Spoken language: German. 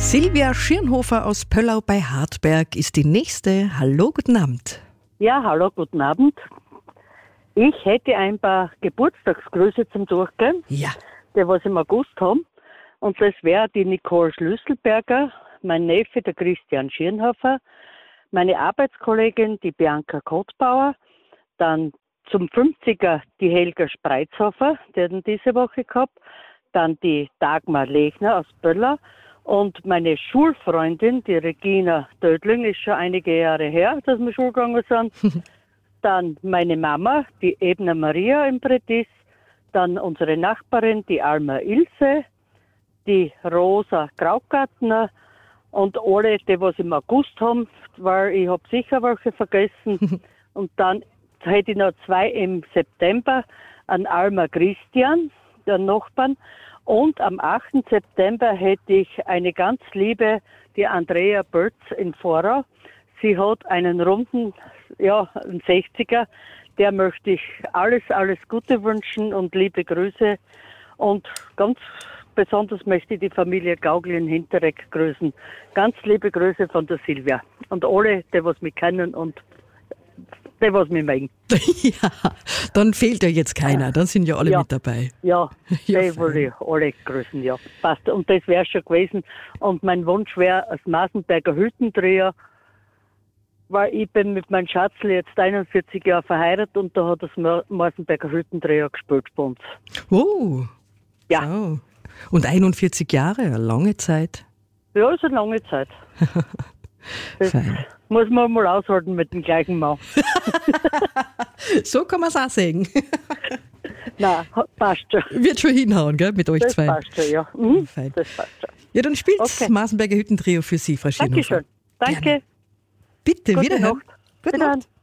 Silvia Schirnhofer aus Pöllau bei Hartberg ist die nächste. Hallo, guten Abend. Ja, hallo, guten Abend. Ich hätte ein paar Geburtstagsgrüße zum Durchgehen, Ja. die was im August haben. Und das wäre die Nicole Schlüsselberger, mein Neffe, der Christian Schirnhofer, meine Arbeitskollegin, die Bianca Kottbauer, dann zum 50er die Helga Spreizhofer, die hat ihn diese Woche gehabt, dann die Dagmar Lechner aus Pöllau und meine Schulfreundin, die Regina Dödling, ist schon einige Jahre her, dass wir Schule gegangen sind. Dann meine Mama, die Ebner Maria im Pretis, dann unsere Nachbarin, die Alma Ilse, die Rosa Graugartner und alle, die was im August haben, weil ich habe sicher welche vergessen. Und dann hätte ich noch 2 im September, an Alma Christian, der Nachbarn. Und am 8. September hätte ich eine ganz liebe, die Andrea Bötz in Vorau. Sie hat einen runden, einen 60er. Der möchte ich alles Gute wünschen und liebe Grüße. Und ganz besonders möchte ich die Familie Gaugl in Hinteregg grüßen. Ganz liebe Grüße von der Silvia. Und alle, die was mich kennen und die was mich mögen. Ja, dann fehlt ja jetzt keiner. Dann sind ja alle mit dabei. Ja, Ja, die will ich alle grüßen, ja. Passt. Und das wäre schon gewesen. Und mein Wunsch wäre das Masenberger Hüttentrio, weil ich bin mit meinem Schatzl jetzt 41 Jahre verheiratet und da hat das Masenberger Hüttentrio gespielt bei uns. Oh. Ja. So. Und 41 Jahre, eine lange Zeit. Ja, ist eine lange Zeit. Das Fein. muss man mal aushalten mit dem gleichen Mann. So kann man es auch sehen. Nein, passt schon. Wird schon hinhauen, gell, mit euch Das zwei. passt schon, ja. Mhm, Fein. das passt schon. Ja, dann spielt Okay. Masenberger Hüttentrio für Sie, Frau Schirnhofer. Dankeschön. Danke. Bitte, Gute wiederhören. Nacht. Gute Wiederhören. Nacht.